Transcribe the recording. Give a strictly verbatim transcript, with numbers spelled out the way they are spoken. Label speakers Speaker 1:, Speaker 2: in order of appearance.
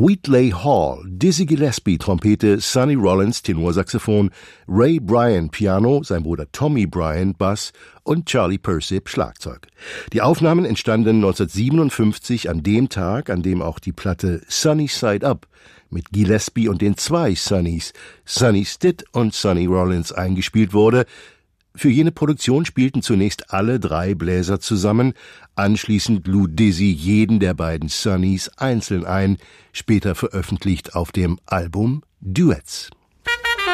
Speaker 1: Wheatley Hall, Dizzy Gillespie, Trompete, Sonny Rollins, Tenorsaxophon, Ray Bryan, Piano, sein Bruder Tommy Bryan, Bass und Charlie Persip, Schlagzeug. Die Aufnahmen entstanden neunzehnhundertsiebenundfünfzig, an dem Tag, an dem auch die Platte Sunny Side Up mit Gillespie und den zwei Sonnys, Sonny Stitt und Sonny Rollins, eingespielt wurde. Für jene Produktion spielten zunächst alle drei Bläser zusammen, anschließend lud Dizzy jeden der beiden Sonnys einzeln ein, später veröffentlicht auf dem Album Duets.